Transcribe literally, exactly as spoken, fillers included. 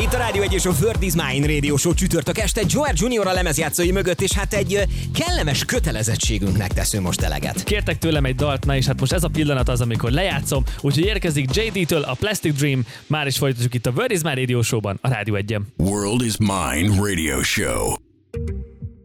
itt a Rádió egy és a Word is Mine Radio Show csütörtök este Joel Junior a lemezjátszói mögött, és hát egy kellemes kötelezettségünknek teszünk most eleget. Kértek tőlem egy dalt, na és hát most ez a pillanat az, amikor lejátszom, úgyhogy érkezik jé dé-től a Plastic Dream, már is folytatjuk itt a Word is Mine Radio Show-ban, a Rádió egyen. World is Mine Radio Show.